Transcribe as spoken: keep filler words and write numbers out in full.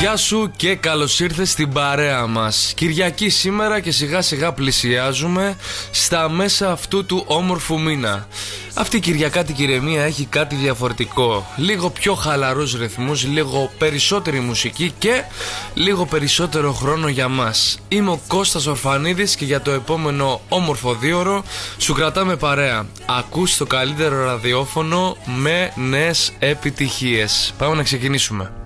Γεια σου και καλώς ήρθες στην παρέα μας. Κυριακή σήμερα και σιγά σιγά πλησιάζουμε στα μέσα αυτού του όμορφου μήνα. Αυτή η κυριακάτικη ηρεμία έχει κάτι διαφορετικό. Λίγο πιο χαλαρούς ρυθμούς, λίγο περισσότερη μουσική και λίγο περισσότερο χρόνο για μας. Είμαι ο Κώστας Ορφανίδης και για το επόμενο όμορφο δίωρο σου κρατάμε παρέα. Ακούς το καλύτερο ραδιόφωνο με νέες επιτυχίες. Πάμε να ξεκινήσουμε.